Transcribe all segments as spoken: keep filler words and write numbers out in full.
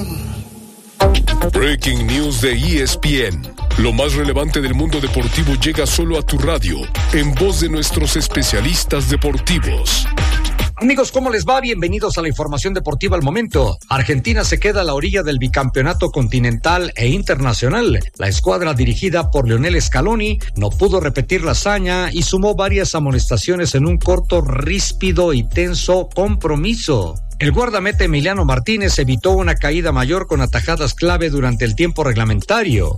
Breaking News de E S P N. Lo más relevante del mundo deportivo llega solo a tu radio, en voz de nuestros especialistas deportivos. Amigos, ¿cómo les va? Bienvenidos a la información deportiva al momento. Argentina se queda a la orilla del bicampeonato continental e internacional. La escuadra dirigida por Lionel Scaloni no pudo repetir la hazaña y sumó varias amonestaciones en un corto, ríspido y tenso compromiso. El guardameta Emiliano Martínez evitó una caída mayor con atajadas clave durante el tiempo reglamentario.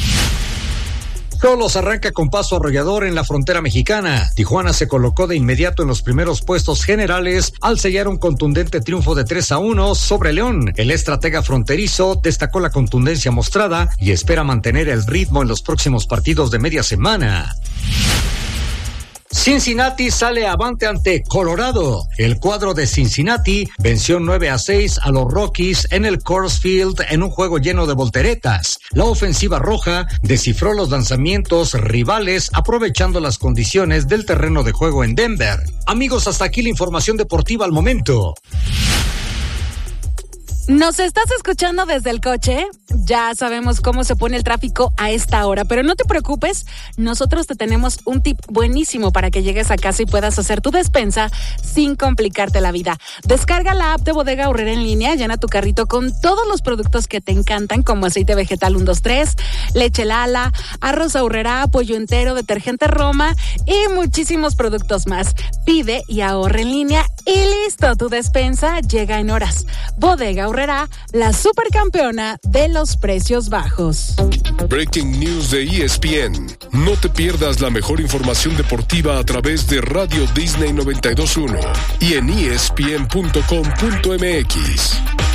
Xolos arranca con paso arrollador en la frontera mexicana. Tijuana se colocó de inmediato en los primeros puestos generales al sellar un contundente triunfo de tres a uno sobre León. El estratega fronterizo destacó la contundencia mostrada y espera mantener el ritmo en los próximos partidos de media semana. Cincinnati sale avante ante Colorado. El cuadro de Cincinnati venció nueve a seis a los Rockies en el Coors Field en un juego lleno de volteretas. La ofensiva roja descifró los lanzamientos rivales aprovechando las condiciones del terreno de juego en Denver. Amigos, hasta aquí la información deportiva al momento. ¿Nos estás escuchando desde el coche? Ya sabemos cómo se pone el tráfico a esta hora, pero no te preocupes, nosotros te tenemos un tip buenísimo para que llegues a casa y puedas hacer tu despensa sin complicarte la vida. Descarga la app de Bodega Aurrera en línea, llena tu carrito con todos los productos que te encantan, como aceite vegetal uno dos tres, leche Lala, arroz Aurrera, pollo entero, detergente Roma y muchísimos productos más. Pide y ahorra en línea y listo, tu despensa llega en horas. Bodega Aurrera, la supercampeona de los precios bajos. Breaking News de E S P N. No te pierdas la mejor información deportiva a través de Radio Disney noventa y dos punto uno y en E S P N punto com punto M X.